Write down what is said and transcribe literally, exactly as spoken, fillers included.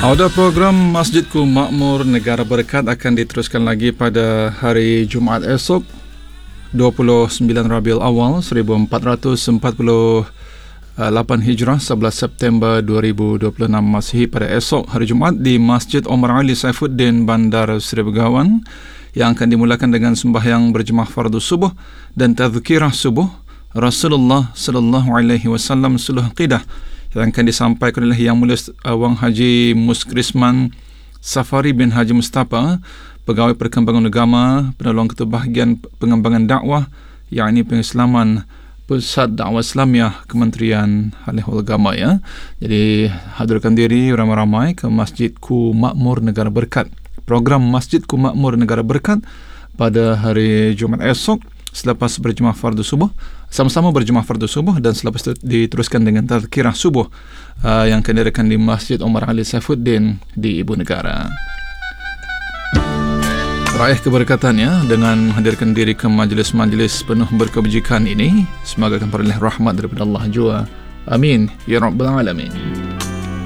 Audio program Masjidku Makmur Negara Berkat akan diteruskan lagi pada hari Jumaat esok, dua puluh sembilan Rabiul Awal seribu empat ratus empat puluh lapan Hijrah, sebelas September dua ribu dua puluh enam Masihi, pada esok hari Jumaat di Masjid Omar Ali Saifuddin, Bandar Seri Begawan, yang akan dimulakan dengan sembahyang berjemaah fardu subuh dan tazkirah subuh Rasulullah sallallahu alaihi wasallam suluh qidah, yang akan disampaikan oleh Yang Mulia Wang Haji Muskrisman Safari bin Haji Mustafa, Pegawai Perkembangan Agama, Penolong Ketua Bahagian Pengembangan Dakwah, yakni Pengislaman Pusat Dakwah Islamiah Kementerian Halihul Agama, ya. Jadi hadirkan diri ramai-ramai ke Masjidku Makmur Negara Berkat. Program Masjidku Makmur Negara Berkat pada hari Jumaat esok selepas berjemaah fardu subuh, sama-sama berjemaah fardu subuh, dan selepas itu diteruskan dengan tazkirah subuh uh, yang akan diadakan di Masjid Omar Ali Saifuddin di Ibu Negara. Raih keberkatannya dengan menghadirkan diri ke majlis-majlis penuh berkebajikan ini, semoga akan peroleh rahmat daripada Allah jua. Amin ya rabbal alamin.